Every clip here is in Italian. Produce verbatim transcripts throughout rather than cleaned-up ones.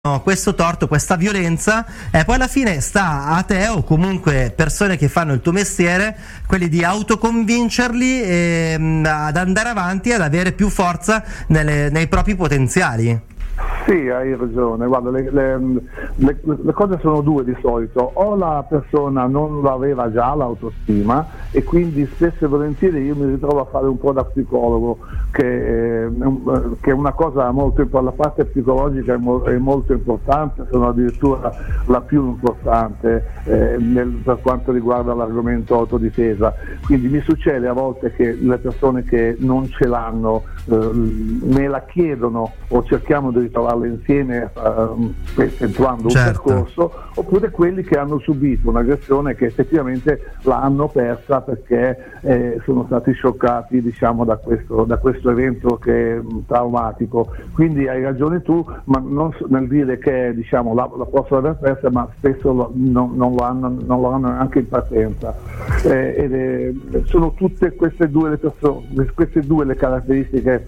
questo torto, questa violenza, e poi alla fine sta a te o comunque persone che fanno il tuo mestiere, quelli di autoconvincerli e, ad andare avanti e ad avere più forza nelle, nei propri potenziali. Sì, hai ragione, guarda, le, le, le, le cose sono due di solito: o la persona non aveva già l'autostima e quindi spesso e volentieri io mi ritrovo a fare un po' da psicologo, che, che è una cosa molto importante, la parte psicologica è, mo, è molto importante, sono addirittura la più importante eh, nel, per quanto riguarda l'argomento autodifesa. Quindi mi succede a volte che le persone che non ce l'hanno eh, me la chiedono o cerchiamo di ritrovarle insieme uh, effettuando un certo. percorso, oppure quelli che hanno subito un'aggressione che effettivamente l'hanno persa perché eh, sono stati scioccati, diciamo, da questo, da questo evento che è traumatico. Quindi hai ragione tu, ma non nel dire che, diciamo, la, la possono aver persa, ma spesso lo, non, non, lo hanno, non lo hanno neanche in partenza. Eh, ed è, sono tutte queste due le persone, queste due le caratteristiche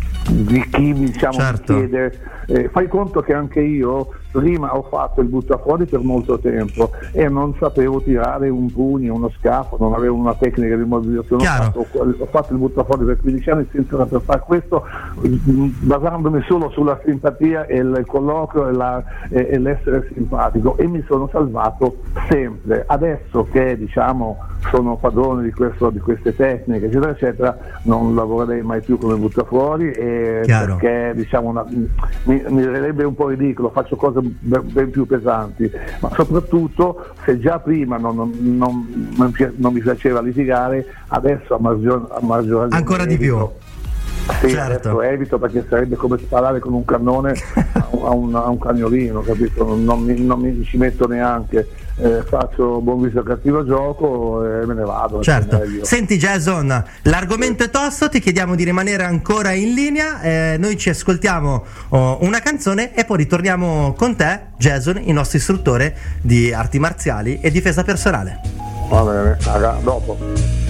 di chi, diciamo, certo. mi chiede. Eh, fai conto che anche io prima ho fatto il buttafuori per molto tempo e non sapevo tirare un pugno, uno schiaffo, non avevo una tecnica di mobilizzazione. Ho fatto, ho fatto il buttafuori per quindici anni senza saper fare questo, basandomi solo sulla simpatia e il colloquio e, la, e, e l'essere simpatico, e mi sono salvato sempre. Adesso che, diciamo, sono padrone di, questo, di queste tecniche eccetera eccetera, non lavorerei mai più come buttafuori, e perché, diciamo, una, mi, mi verrebbe un po' ridicolo, faccio cose ben più pesanti, ma soprattutto se già prima non, non, non, non, non mi piaceva litigare, adesso a maggior, a maggior ragione ancora di più. Sì, certo. Adesso evito, perché sarebbe come sparare con un cannone a un, a un cagnolino, capito? Non, non, mi, non mi ci metto neanche, eh, faccio buon viso cattivo gioco e me ne vado. Certo. Senti Jason, l'argomento è tosto, ti chiediamo di rimanere ancora in linea, eh, noi ci ascoltiamo oh, una canzone e poi ritorniamo con te, Jason, il nostro istruttore di arti marziali e difesa personale. Va bene, raga, dopo.